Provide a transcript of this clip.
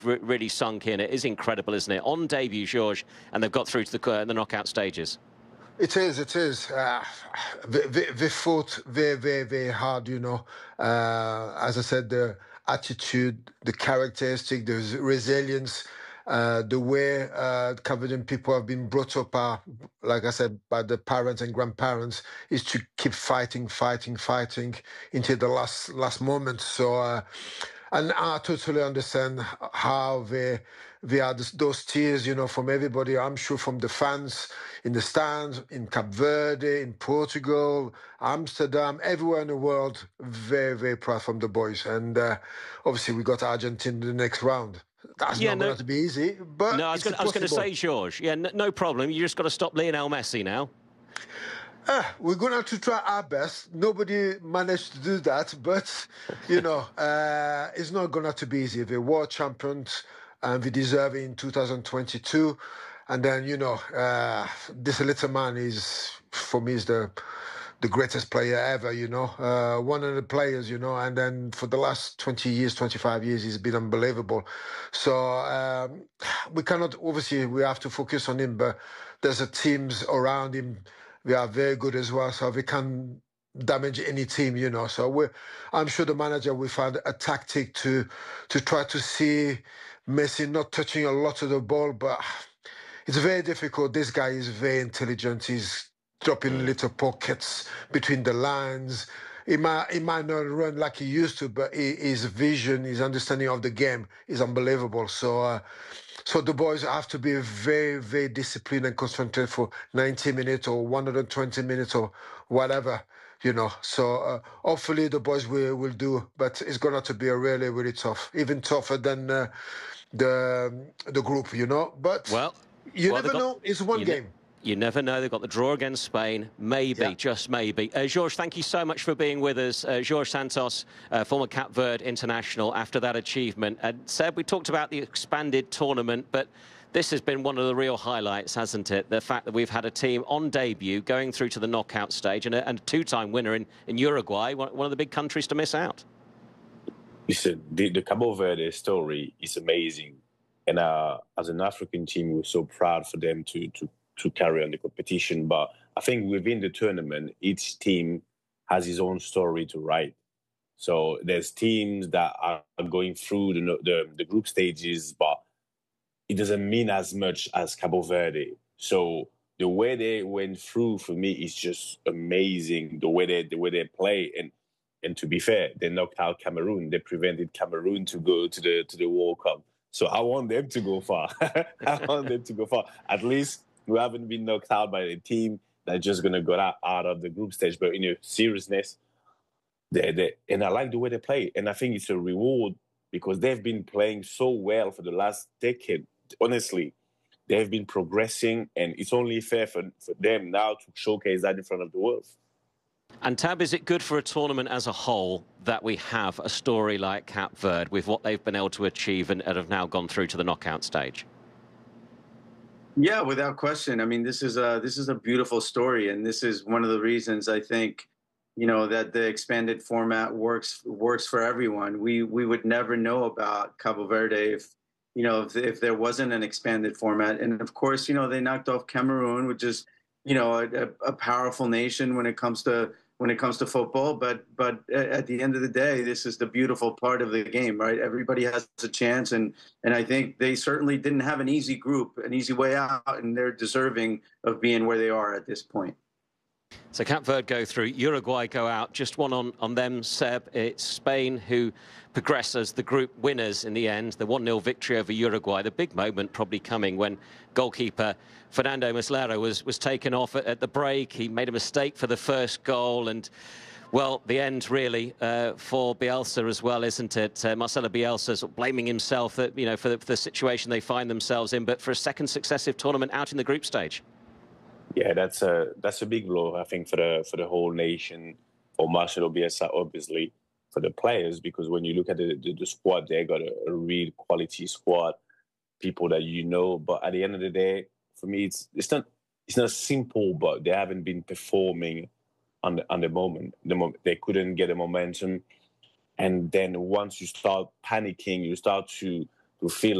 really sunk in. It is incredible, isn't it? On debut, Georges, and they've got through to the knockout stages. It is. They fought very, very, very hard, you know. As I said, the attitude, the characteristic, the resilience, the way Cameroonian people have been brought up, like I said, by the parents and grandparents, is to keep fighting until the last moment. So, and I totally understand how they had those tears, you know, from everybody. I'm sure from the fans in the stands, in Cape Verde, in Portugal, Amsterdam, everywhere in the world. Very, very proud from the boys. And obviously, we got Argentina in the next round. That's not going to be easy, but no, I was going to say, Georges, yeah, no problem. You just got to stop Lionel Messi now. We're going to have to try our best. Nobody managed to do that, but, you know, it's not going to be easy. They're world champions, and they deserve it in 2022. And then, you know, this little man is, for me, is the greatest player ever, you know, one of the players, you know, and then for the last 20 years, 25 years, he's been unbelievable. So we cannot, obviously, we have to focus on him, but there's teams around him. We are very good as well, so we can damage any team, you know. So I'm sure the manager will find a tactic to try to see Messi not touching a lot of the ball, but it's very difficult. This guy is very intelligent. He's dropping little pockets between the lines. He might not run like he used to, but his vision, his understanding of the game is unbelievable. So the boys have to be very, very disciplined and concentrated for 90 minutes or 120 minutes or whatever, you know. So hopefully the boys will do, but it's going to be a really, really tough, even tougher than the group, you know. But you never know. It's one game. You never know. They've got the draw against Spain. Maybe, just maybe. Georges, thank you so much for being with us. Georges Santos, former Cape Verde international, after that achievement. And Seb, we talked about the expanded tournament, but this has been one of the real highlights, hasn't it? The fact that we've had a team on debut going through to the knockout stage and a two-time winner in Uruguay, one of the big countries to miss out. Listen, the Cabo Verde story is amazing. And as an African team, we're so proud for them to carry on the competition. But I think within the tournament, each team has its own story to write. So there's teams that are going through the group stages, but it doesn't mean as much as Cabo Verde. So the way they went through, for me, is just amazing. The way they play, and to be fair, they knocked out Cameroon. They prevented Cameroon to go to the World Cup. So I want them to go far. I want them to go far. At least we haven't been knocked out by a team that's just going to go out of the group stage. But in seriousness, and I like the way they play. And I think it's a reward because they've been playing so well for the last decade. Honestly, they've been progressing, and it's only fair for them now to showcase that in front of the world. And Tab, is it good for a tournament as a whole that we have a story like Cape Verde with what they've been able to achieve and have now gone through to the knockout stage? Yeah, without question. I mean, this is a beautiful story, and this is one of the reasons I think, you know, that the expanded format works for everyone. We would never know about Cabo Verde if there wasn't an expanded format. And of course, you know, they knocked off Cameroon, which is, you know, a powerful nation when it comes to football. But at the end of the day, this is the beautiful part of the game, right? Everybody has a chance, and I think they certainly didn't have an easy group, an easy way out, and they're deserving of being where they are at this point. So Cape Verde go through, Uruguay go out. Just one on them, Seb. It's Spain who progress as the group winners in the end. The 1-0 victory over Uruguay. The big moment probably coming when goalkeeper Fernando Muslera was taken off at the break. He made a mistake for the first goal, and well, the end really for Bielsa as well, isn't it? Marcelo Bielsa sort of blaming himself that, you know, for the situation they find themselves in, but for a second successive tournament out in the group stage. Yeah, that's a big blow, I think, for the whole nation, for Marcelo Bielsa, obviously, for the players, because when you look at the squad, they got a real quality squad, people that you know. But at the end of the day, for me, it's not simple, but they haven't been performing on the moment. They couldn't get a momentum, and then once you start panicking, you start to to feel